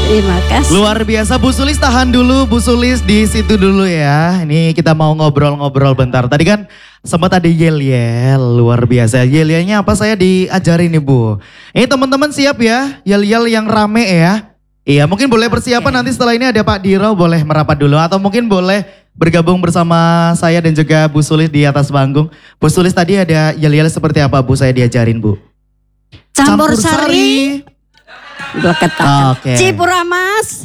Terima kasih. Luar biasa, Bu Sulis tahan dulu, Bu Sulis di situ dulu ya. Ini kita mau ngobrol-ngobrol bentar. Tadi kan sempat ada yel-yel, luar biasa. Yel-yelnya apa saya diajarin nih Bu. Ini teman-teman siap ya, yel-yel yang rame ya. Iya mungkin boleh persiapan nanti setelah ini ada Pak Diro boleh merapat dulu. Atau mungkin boleh bergabung bersama saya dan juga Bu Sulis di atas panggung. Bu Sulis tadi ada yel-yel seperti apa Bu saya diajarin Bu? Campur sari. Cipuramas.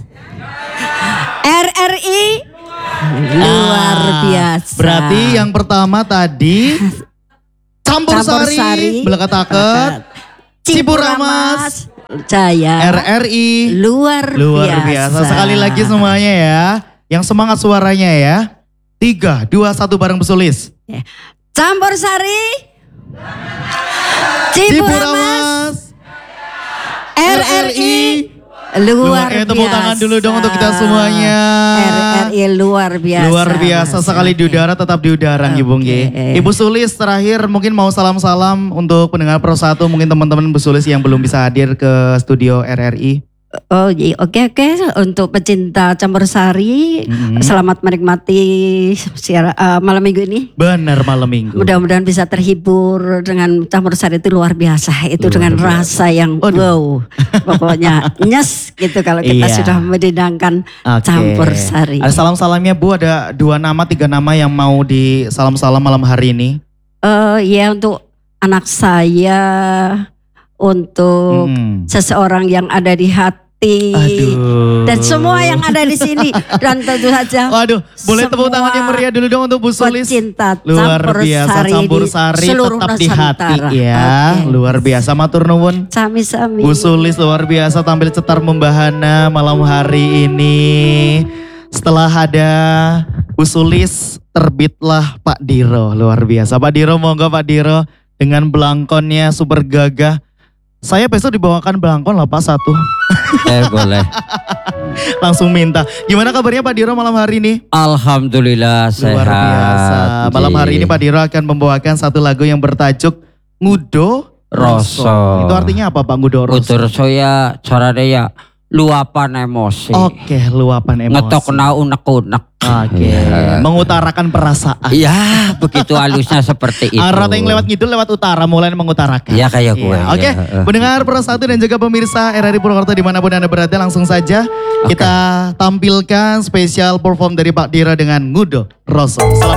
RRI. Luar biasa. Berarti yang pertama tadi campur sari. Belakataket. Cipuramas. Jaya. RRI. Luar biasa. Sekali lagi semuanya ya. Yang semangat suaranya ya. 3, 2, 1 bareng Bu Sulis. Campur sari. Cipuramas. RRI. Luar biasa. Tepuk tangan dulu dong untuk kita semuanya. RRI luar biasa. Luar biasa sekali di udara, tetap di udara Ibu Nggih. Ibu Sulis terakhir mungkin mau salam-salam untuk pendengar Pro 1, mungkin teman-teman Bu Sulis yang belum bisa hadir ke studio RRI. Oh iya, oke. Untuk pecinta campur sari, selamat menikmati malam minggu ini. Benar, malam minggu. Mudah-mudahan bisa terhibur dengan campur sari itu luar biasa. Itu dengan rasa yang wow, pokoknya nyes gitu kalau kita sudah mendidangkan campur sari. Ada salam-salamnya Bu, ada 2 nama, 3 nama yang mau di salam-salam malam hari ini. Ya untuk anak saya, untuk seseorang yang ada di hati. Aduh. Dan semua yang ada di sini dan tentu saja. Waduh, boleh tepuk tangan yang meriah dulu dong untuk Bu Sulis. Pecinta luar biasa campur sari tetap di hati ya. Luar biasa matur nuwun. Sami-sami. Bu Sulis luar biasa tampil cetar membahana malam hari ini. Setelah ada Bu Sulis terbitlah Pak Diro, luar biasa. Pak Diro monggo Pak Diro dengan belangkonnya super gagah. Saya besok dibawakan belangkon lah Pak 1. Boleh. Langsung minta. Gimana kabarnya Pak Diro malam hari ini? Alhamdulillah sehat. Luar biasa. Malam hari ini Pak Diro akan membawakan satu lagu yang bertajuk Ngudo Roso. Itu artinya apa Pak Ngudo Roso? Ngudo Roso ya caranya ya luapan emosi. Oke, luapan emosi. Ngetokna unek-unek. Oke, mengutarakan perasaan. Ya, begitu halusnya seperti itu. Arah yang lewat ngidul lewat utara mulai mengutarakan. Ya kayak gue. Oke, pendengar Pro 1 dan juga pemirsa RRI Purwokerto dimanapun Anda berada, langsung saja kita tampilkan spesial perform dari Pak Diro dengan Ngudo Roso.